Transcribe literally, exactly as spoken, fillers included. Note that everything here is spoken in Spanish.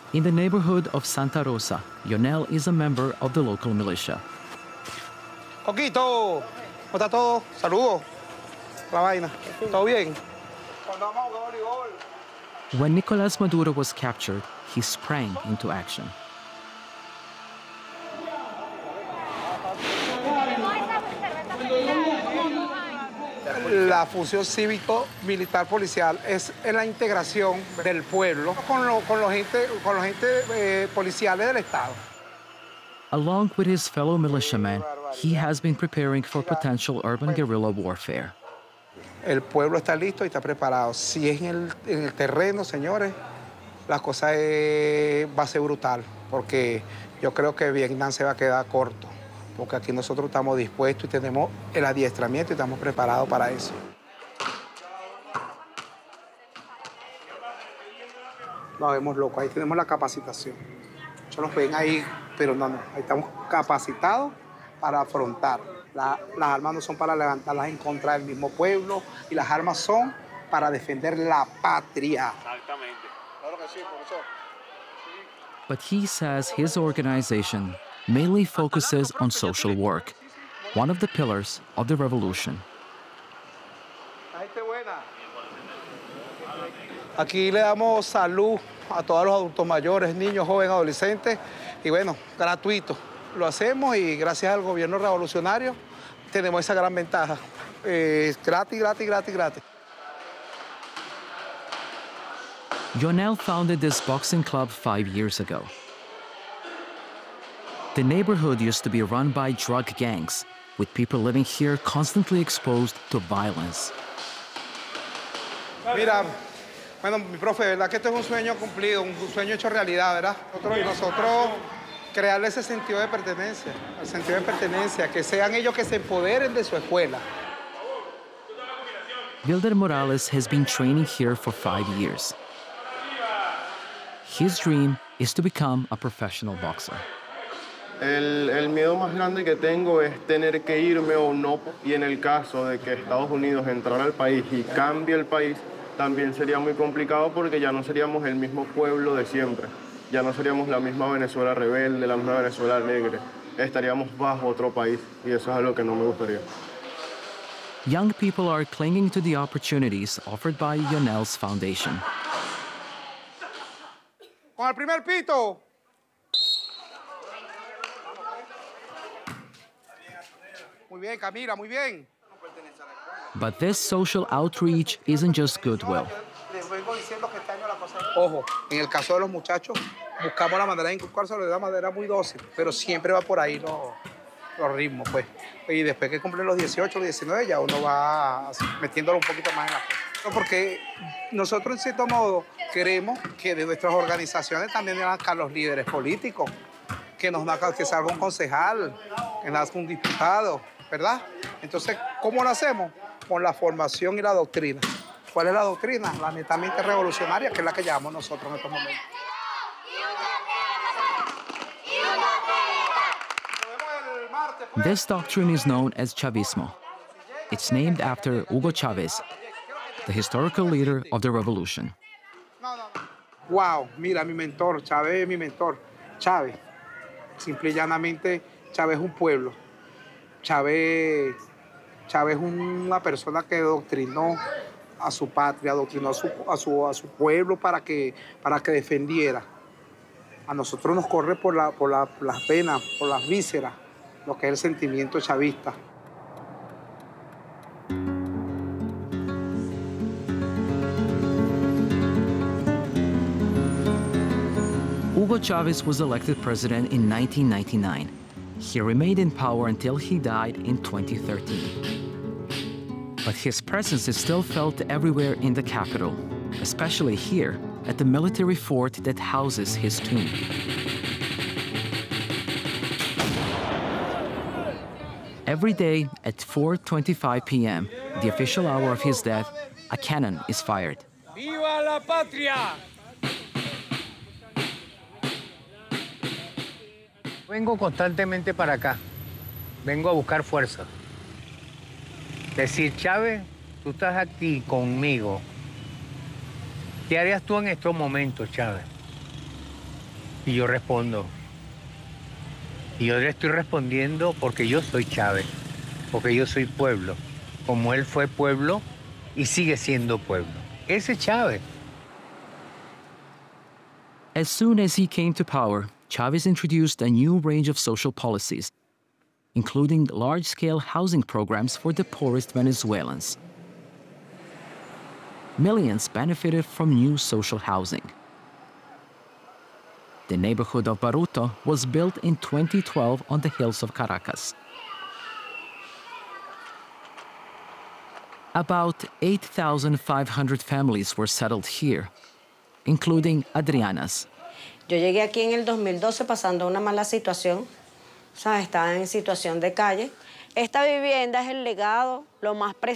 In the neighborhood of Santa Rosa, Yonel is a member of the local militia. Coquito, ¿cómo está todo? Saludos. La vaina. ¿Todo bien? When Nicolas Maduro was captured, he sprang into action. La función cívico-militar-policial es en la integración del pueblo con los con los gente, con los gente eh, policiales del Estado. Along with his fellow militiamen, he has been preparing for potential urban guerrilla warfare. El pueblo está listo y está preparado. Si es en el, en el terreno, señores, la cosa es, va a ser brutal, porque yo creo que Vietnam se va a quedar corto, porque aquí nosotros estamos dispuestos y tenemos el adiestramiento y estamos preparados para eso. Nos vemos locos, ahí tenemos la capacitación. Muchos nos ven ahí, pero no, no, ahí estamos capacitados para afrontar. La, las armas no son para levantarlas en contra del mismo pueblo, y las armas son para defender la patria. Exactamente. Claro que sí, profesor. But he says his organization mainly focuses on social work, one of the pillars of the revolution. Aquí le damos salud a todos los adultos mayores, niños, jóvenes, adolescentes, y bueno, gratuito. Lo hacemos y gracias al gobierno revolucionario tenemos esa gran ventaja. Eh, gratis, gratis, gratis, gratis. Yonel founded this boxing club five years ago. The neighborhood used to be run by drug gangs, with people living here constantly exposed to violence. Mira, bueno, mi profe, ¿verdad que esto es un sueño cumplido, un sueño hecho realidad, verdad? Nosotros, nosotros crearle ese sentido de pertenencia, el sentido de pertenencia, que sean ellos que se empoderen de su escuela. Wilder Morales has been training here for five years. His dream is to become a professional boxer. El, el miedo más grande que tengo es tener que irme o no, y en el caso de que Estados Unidos entrara al país y cambie el país, también sería muy complicado porque ya no seríamos el mismo pueblo de siempre. Ya no seríamos la misma Venezuela rebelde, la misma Venezuela alegre. Estaríamos bajo otro país y eso es algo que no me gustaría. Young people are clinging to the opportunities offered by Yonel's foundation. Con el primer pito. Muy bien, Camila, muy bien. But this social outreach isn't just goodwill. Ojo, en el caso de los muchachos, buscamos la manera de inculcárselo de una manera muy dócil, pero siempre va por ahí los, los ritmos, pues. Y después que cumplen los dieciocho, los diecinueve, ya uno va metiéndolo un poquito más en la cosa. Porque nosotros, en cierto modo, queremos que de nuestras organizaciones también nazcan los líderes políticos, que nos nazca, que salga un concejal, que nazca un diputado, ¿verdad? Entonces, ¿cómo lo hacemos? Con la formación y la doctrina. ¿Cuál es la doctrina? La netamente revolucionaria, que es la que llamamos nosotros en estos momentos. This doctrine is known as Chavismo. It's named after Hugo Chavez, the historical leader of the revolution. Wow, mira, mi mentor, Chávez es mi mentor. Chávez, simple y llanamente, Chávez es un pueblo. Chávez, Chávez es una persona que doctrinó a su patria, doctrinó a su, a su, a su pueblo para que, para que defendiera. A nosotros nos corre por, la, por, la, por las venas, por las vísceras, lo que es el sentimiento chavista. Hugo Chavez was elected president in nineteen ninety-nine. He remained in power until he died in twenty thirteen. But his presence is still felt everywhere in the capital, especially here at the military fort that houses his tomb. Every day at four twenty-five p m, the official hour of his death, a cannon is fired. ¡Viva la patria! Vengo constantemente para acá. Vengo a buscar fuerza. Decir, Chávez, tú estás aquí conmigo. ¿Qué harías tú en estos momentos, Chávez? Y yo respondo. Y yo le estoy respondiendo porque yo soy Chávez, porque yo soy pueblo, como él fue pueblo y sigue siendo pueblo. Ese es Chávez. As soon as he came to power, Chavez introduced a new range of social policies, including large-scale housing programs for the poorest Venezuelans. Millions benefited from new social housing. The neighborhood of Baruto was built in twenty twelve on the hills of Caracas. About eight thousand five hundred families were settled here, including Adriana's. Yo llegué aquí en el dos mil doce pasando una mala situación, o sea, estaba en situación de calle. Esta vivienda es el legado, lo más preciado